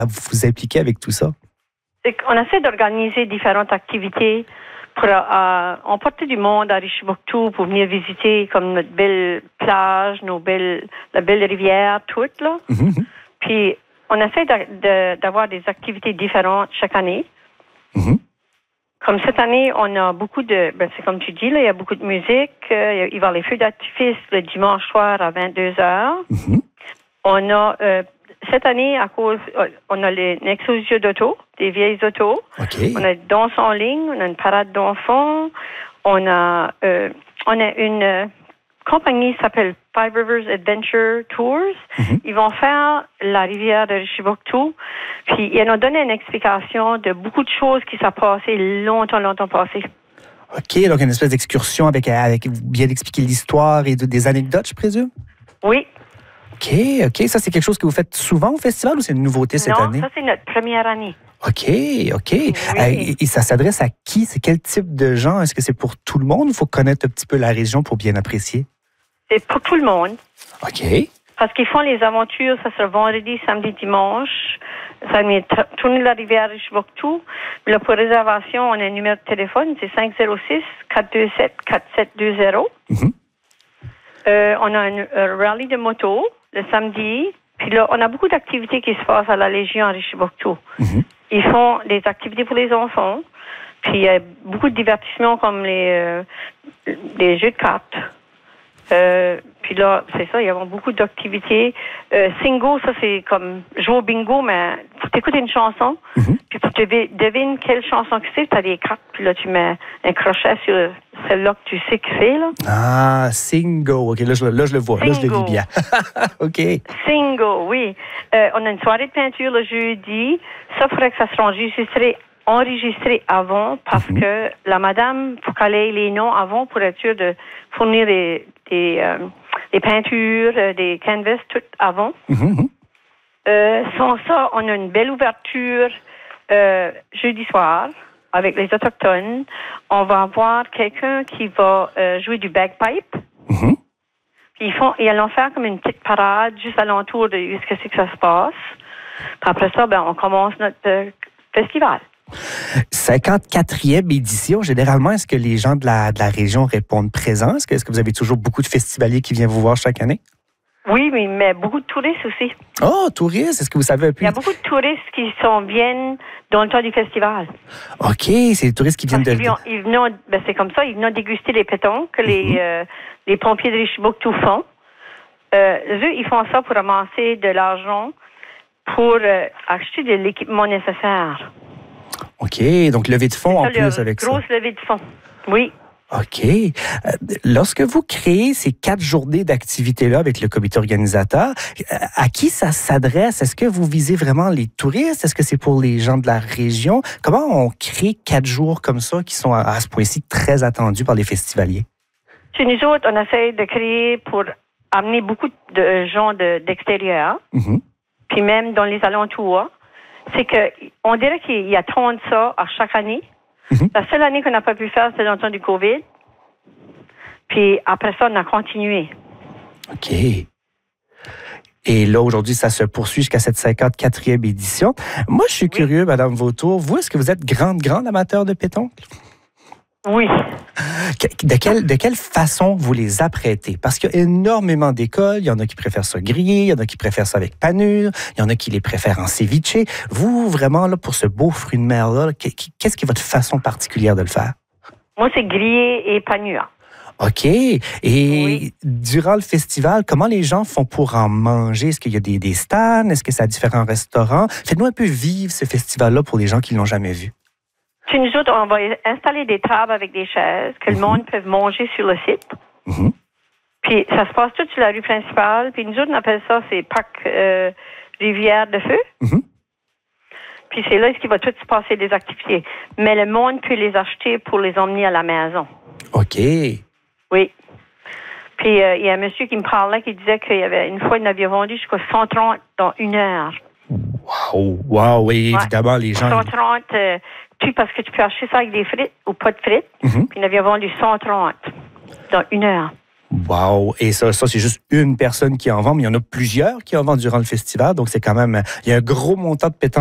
vous vous impliquez avec tout ça? On essaie d'organiser différentes activités pour emporter du monde à Richibouctou pour venir visiter comme notre belle plage, la belle rivière, toute là. Mm-hmm. Puis on essaie d'avoir des activités différentes chaque année. Mm-hmm. Comme cette année, on a beaucoup c'est comme tu dis, là, il y a beaucoup de musique. Il va y avoir les feux d'artifice le dimanche soir à 22h. Mm-hmm. On a, cette année, on a une exposition d'auto, des vieilles autos. Okay. On a une danse en ligne, on a une parade d'enfants. On a une compagnie qui s'appelle Five Rivers Adventure Tours. Mm-hmm. Ils vont faire la rivière de Richibouctou. Puis, ils nous donné une explication de beaucoup de choses qui sont passées longtemps passé. OK, donc une espèce d'excursion avec bien expliquer l'histoire et des anecdotes, je présume? Oui. OK. Ça, c'est quelque chose que vous faites souvent au festival ou c'est une nouveauté cette année? Non, ça, c'est notre première année. OK. Oui. Et ça s'adresse à qui? C'est quel type de gens? Est-ce que c'est pour tout le monde ou il faut connaître un petit peu la région pour bien apprécier? C'est pour tout le monde. OK. Parce qu'ils font les aventures, ça sera vendredi, samedi, dimanche. Ça met tourner la rivière Richibouctou. Là, pour réservation, on a un numéro de téléphone, c'est 506-427-4720. Mm-hmm. On a un rallye de moto le samedi. Puis là, on a beaucoup d'activités qui se passent à la Légion à Richibouctou. Mm-hmm. Ils font des activités pour les enfants. Puis il y a beaucoup de divertissements comme les jeux de cartes. Puis là, c'est ça, il y a beaucoup d'activités. Singo, ça c'est comme jouer au bingo, mais faut t'écouter une chanson, puis pour deviner quelle chanson que c'est, tu as des cartes, puis là tu mets un crochet sur celle-là que tu sais que c'est, là. Ah, Singo. OK, là je le vois, Singo. là je le vis bien. OK. Singo, oui. On a une soirée de peinture le jeudi. Ça, il faudrait que ça soit enregistré avant, parce que la madame, il faut qu'elle ait les noms avant pour être sûre de fournir des peintures, des canvas, tout avant. Mm-hmm. Sans ça, on a une belle ouverture jeudi soir avec les Autochtones. On va avoir quelqu'un qui va jouer du bagpipe. Mm-hmm. Puis ils allons faire comme une petite parade juste alentour de ce que c'est que ça se passe. Puis après ça, on commence notre festival. 54e édition. Généralement, est-ce que les gens de la région répondent présents? Est-ce que vous avez toujours beaucoup de festivaliers qui viennent vous voir chaque année? Oui, mais beaucoup de touristes aussi. Oh, touristes! Est-ce que vous savez un peu? Il y a beaucoup de touristes qui viennent dans le temps du festival. OK, c'est les touristes qui viennent c'est comme ça, ils viennent déguster les pétons que les pompiers de Richibouctou font. Eux, ils font ça pour ramasser de l'argent pour acheter de l'équipement nécessaire. OK, donc levée de fonds en plus avec ça. Grosse levée de fonds, oui. OK. Lorsque vous créez ces 4 journées d'activité-là avec le comité organisateur, à qui ça s'adresse? Est-ce que vous visez vraiment les touristes? Est-ce que c'est pour les gens de la région? Comment on crée 4 jours comme ça qui sont à ce point-ci très attendus par les festivaliers? Chez nous autres, on essaie de créer pour amener beaucoup de gens d'extérieur, puis même dans les alentours. C'est qu'on dirait qu'il y a 30 ça à chaque année. La seule année qu'on n'a pas pu faire, c'était dans le temps du COVID. Puis après ça, on a continué. OK. Et là, aujourd'hui, ça se poursuit jusqu'à cette 54e édition. Moi, je suis curieux, Madame Vautour. Vous, est-ce que vous êtes grande amateur de pétanque? Oui. De quelle façon vous les apprêtez? Parce qu'il y a énormément d'écoles. Il y en a qui préfèrent ça grillé, il y en a qui préfèrent ça avec panure, il y en a qui les préfèrent en ceviche. Vous, vraiment, là, pour ce beau fruit de mer-là, qu'est-ce qui est votre façon particulière de le faire? Moi, c'est grillé et panure. OK. Et durant le festival, comment les gens font pour en manger? Est-ce qu'il y a des stands? Est-ce que c'est à différents restaurants? Faites-nous un peu vivre ce festival-là pour les gens qui ne l'ont jamais vu. Chez nous autres, on va installer des tables avec des chaises que le monde peut manger sur le site. Puis ça se passe tout sur la rue principale. Puis nous autres, on appelle ça, c'est Parc Rivière de Feu. Puis c'est là qu'il va tout se passer des activités. Mais le monde peut les acheter pour les emmener à la maison. OK. Oui. Puis il y a un monsieur qui me parlait qui disait qu'il y avait une fois, il en avait vendu jusqu'à 130 dans 1 heure. Wow, oui, évidemment, les gens... 130, parce que tu peux acheter ça avec des frites ou pas de frites. Puis il en avait vendu 130 dans 1 heure. Wow! Et ça c'est juste une personne qui en vend, mais il y en a plusieurs qui en vendent durant le festival. Donc, c'est quand même, il y a un gros montant de pétanque